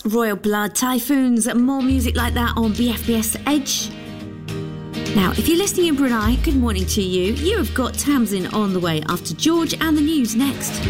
Royal Blood, Typhoons, more music like that on BFBS Edge. Now, if you're listening in Brunei, good morning to you. You have got Tamsin on the way after George and the news next.